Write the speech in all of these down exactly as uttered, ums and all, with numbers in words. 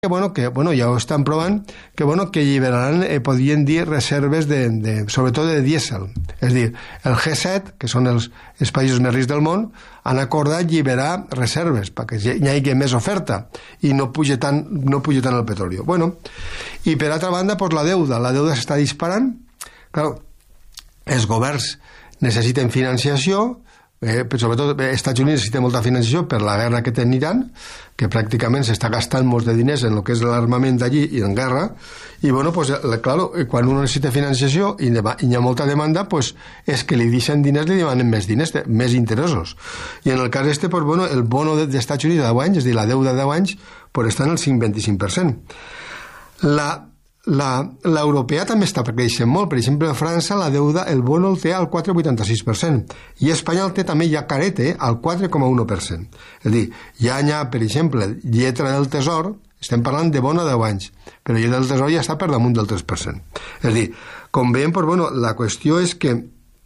bueno, que, bueno, ja ho estan provant, que, bueno, que alliberaran, eh, podien dir, reserves de, de, sobretot de dièsel. És a dir, el G set, que són els, els països més rics del món, han acordat alliberar reserves perquè hi hagi més oferta i no puja tant, no puja tant el petroli. Bueno, i per altra banda, pues, la deuda. La deuda s'està disparant. Clar, els governs necessiten financiació, eh, sobretot els Estats Units necessiten molta financiació per la guerra que té en Iran, que pràcticament s'està gastant molts de diners en el que és l'armament d'allí i en guerra, i bueno, pues, claro, quan uno necessita financiació i hi ha molta demanda, pues, és que li deixen diners, li demanen més diners, més interessos. I en el cas este, pues, bueno, el bono dels Estats Units de deu anys, és a dir, la deuda de deu anys, pues, està en el cinc coma vint-i-cinc per cent. La La, l'europea també està creixent molt. Per exemple, a França la deuda, el bono el té al quatre coma vuitanta-sis per cent i Espanya el té també ja carete al quatre coma u per cent. És a dir, ja hi ha, per exemple, lletra del Tesor, estem parlant de bono de deu anys, però lletra del Tesor ja està per damunt del tres per cent. És a dir, com veiem, pues, bueno, la qüestió és que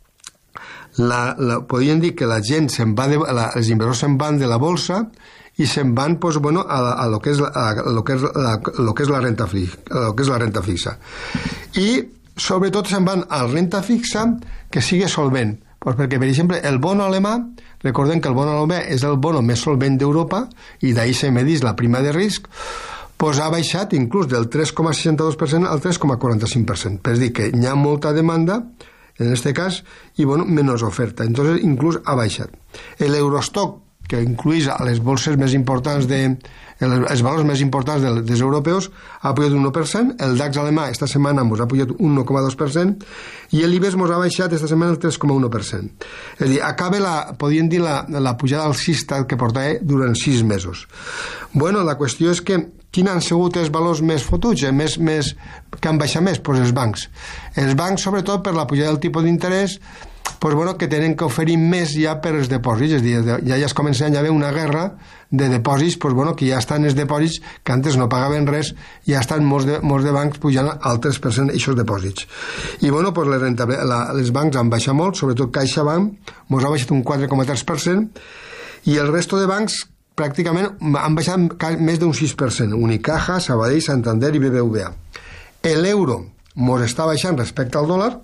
la, la, podríem dir que la gent se'n va de, la, els inversors se'n van de la bolsa i se'n van, pues, bueno, a, a, a lo que és la, a lo que és la, lo que és la renta fixa, a lo que és la renta fixa. I sobretot se'n van a la renta fixa que sigui solvent, pues perquè, per exemple, el bono alemà, recordem que el bono alemà és el bono més solvent d'Europa i d'ahir se medís la prima de risc, pues ha baixat inclús del tres coma seixanta-dos per cent al tres coma quaranta-cinc per cent. Per dir que hi ha molta demanda en este cas i, bueno, menys oferta. Entonces, inclús ha baixat. L'Eurostock, que incluís a les bolses més importants de, els valors més importants dels europeus, ha pujat un u per cent, el DAX alemà esta setmana ens ha pujat un u coma dos per cent i l'IBEX ens ha baixat esta setmana el tres coma u per cent. És a dir, acaba la, podríem dir, la, la pujada alcista que portava durant sis mesos. Bueno, la qüestió és que quins han sigut els valors més fotuts, eh? més, més, que han baixat més? Pues els bancs. Els bancs, sobretot per la pujada del tipus d'interès, pues bueno, que tenen que oferir més ja per els depòsits, és a dir, ja, ja es comença a haver una guerra de depòsits, pues bueno, que ja estan els depòsits que antes no pagaven res, ja estan molts de, molts de bancs pujant al tres per cent aquests depòsits. I bueno, pues les, rentable, la, les bancs han baixat molt, sobretot CaixaBank mos ha baixat un quatre coma tres per cent i el resto de bancs pràcticament han baixat més d'un sis per cent, Unicaja, Sabadell, Santander i B B V A. L'euro mos està baixant respecte al dòlar,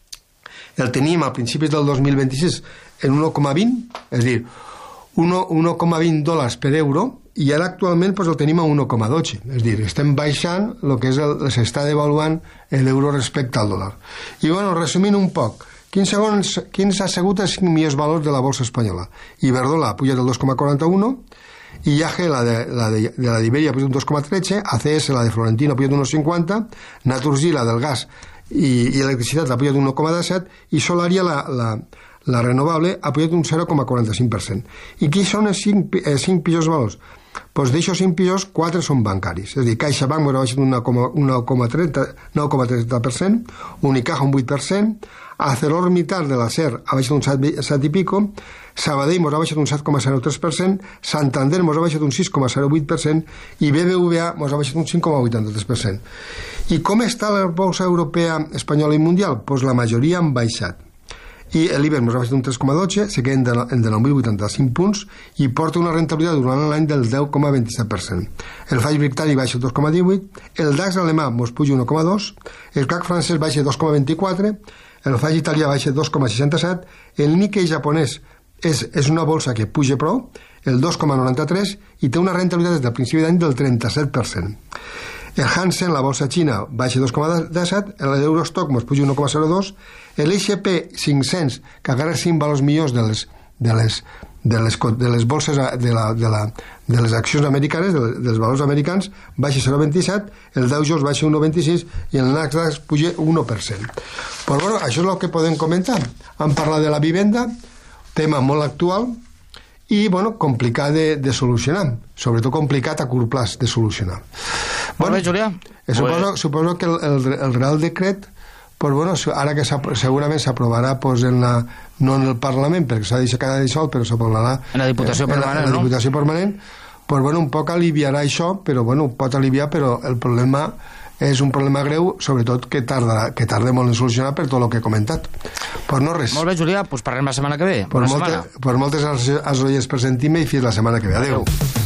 el teníem a principis del dos mil vint-i-sis en un coma vint, és a dir, un coma vint dòlars per euro, i ara actualment pues, el tenim a un coma dotze, és a dir, estem baixant el que és el, s'està devaluant l'euro respecte al dòlar. I bueno, resumint un poc, quins, segons, quins ha sigut els cinc millors valors de la borsa espanyola? Iberdrola ha pujat el dos coma quaranta-un, I A G, la de la de, de la d'Iberia, ha pujat un dos coma tretze, A C S, la de Florentino, ha pujat un un coma cinquanta, Naturgy, la del gas i, i electricitat, ha pujat un un coma disset, i Solaria, la, la, la renovable, ha pujat un zero coma quaranta-cinc per cent. I qui són els cinc, els cinc pitjors valors? Doncs d'aixòs cinc pitjors, quatre són bancaris. És a dir, CaixaBank ha baixat un nou coma trenta per cent, Unicaja un vuit per cent, ArcelorMittal de l'acer ha baixat un set i pico, Sabadell mos ha baixat un set coma zero tres per cent, Santander mos ha baixat un sis coma zero vuit per cent i B B V A mos ha baixat un cinc coma vuitanta-tres per cent. I com està la bolsa europea, espanyola i mundial? Doncs la majoria han baixat. I l'Ibex mos ha baixat un tres coma dotze, se queda en de nou mil vuitanta-cinc punts i porta una rentabilitat durant l'any del deu coma vint-i-set per cent. El F T S britànic baixa el dos coma divuit, el DAX alemà mos puja un coma dos, el C A C francès baixa dos coma vint-i-quatre, el F T S italià baixa dos coma seixanta-set, el Nikkei japonès és, és una bolsa que puja prou, el dos coma noranta-tres, i té una rentabilitat des del principi d'any del trenta-set per cent. El Hansen, la bolsa xina, baixa dos coma disset, l'Eurostock mos puja un coma zero dos, l'I X P cinc-cents, que encara és cinc valors millors de les, de les, de les, de les bolses de, la, de, la, de les accions americanes, de, dels valors americans, baixa zero coma vint-i-set, el Dow Jones baixa un coma vint-i-sis i el Nasdaq puja un u per cent. Però bueno, això és el que podem comentar. Hem parlat de la vivenda, tema molt actual, i, bueno, complicat de, de solucionar, sobretot complicat a curt plaç de solucionar. Molt bé, Julià. Eh, suposo, suposo que el, el, el Real Decret, pues, bueno, ara que segurament s'aprovarà pues, en la, no en el Parlament, perquè s'ha deixat cada dissolt, però s'aprovarà en la Diputació en, Permanent, en la, en la no? Diputació Permanent, pues, bueno, un poc aliviarà això, però bueno, pot aliviar, però el problema és un problema greu, sobretot que tarda, que tarda molt en solucionar per tot el que he comentat. Pues no res. Molt bé, Julià, doncs parlem la setmana que ve. Per, molta, per moltes als oients per sentir-me i fins la setmana que ve. Adéu. Adéu.